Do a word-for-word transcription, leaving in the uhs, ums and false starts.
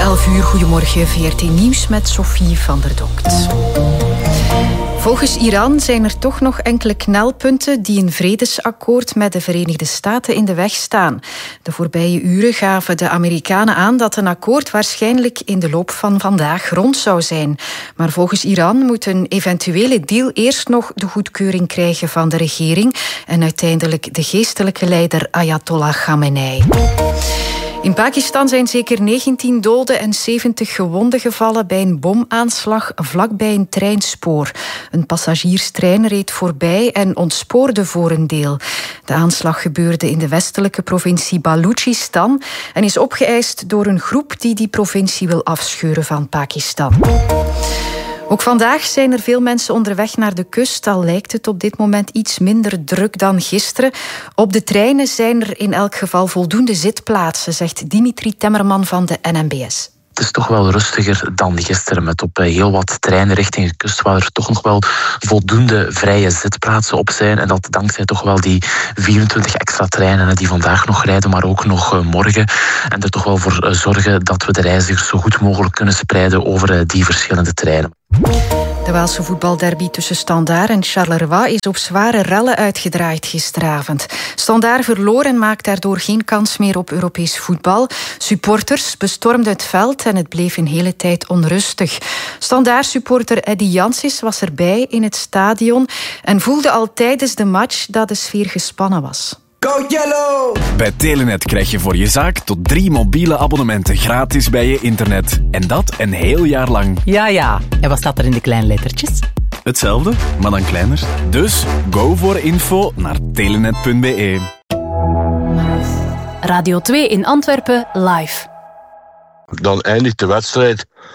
elf uur, goedemorgen, V R T Nieuws met Sophie van der Donkt. Volgens Iran zijn er toch nog enkele knelpunten die een vredesakkoord met de Verenigde Staten in de weg staan. De voorbije uren gaven de Amerikanen aan dat een akkoord waarschijnlijk in de loop van vandaag rond zou zijn. Maar volgens Iran moet een eventuele deal eerst nog de goedkeuring krijgen van de regering en uiteindelijk de geestelijke leider Ayatollah Khamenei. In Pakistan zijn zeker negentien doden en zeventig gewonden gevallen bij een bomaanslag vlakbij een treinspoor. Een passagierstrein reed voorbij en ontspoorde voor een deel. De aanslag gebeurde in de westelijke provincie Balochistan en is opgeëist door een groep die die provincie wil afscheuren van Pakistan. Ook vandaag zijn er veel mensen onderweg naar de kust, al lijkt het op dit moment iets minder druk dan gisteren. Op de treinen zijn er in elk geval voldoende zitplaatsen, zegt Dimitri Temmerman van de N M B S. Het is toch wel rustiger dan gisteren, met op heel wat treinen richting de kust waar er toch nog wel voldoende vrije zitplaatsen op zijn. En dat dankzij toch wel die vierentwintig extra treinen die vandaag nog rijden, maar ook nog morgen. En er toch wel voor zorgen dat we de reizigers zo goed mogelijk kunnen spreiden over die verschillende treinen. De Waalse voetbalderby tussen Standaard en Charleroi is op zware rellen uitgedraaid gisteravond. Standaard verloor en maakt daardoor geen kans meer op Europees voetbal. Supporters bestormden het veld en het bleef een hele tijd onrustig. Standaard-supporter Eddy Janssens was erbij in het stadion en voelde al tijdens de match dat de sfeer gespannen was. Go Yellow! Bij Telenet krijg je voor je zaak tot drie mobiele abonnementen gratis bij je internet. En dat een heel jaar lang. Ja, ja. En wat staat er in de kleine lettertjes? Hetzelfde, maar dan kleiner. Dus go voor info naar telenet punt b e. Radio twee in Antwerpen live. Dan eindigt de wedstrijd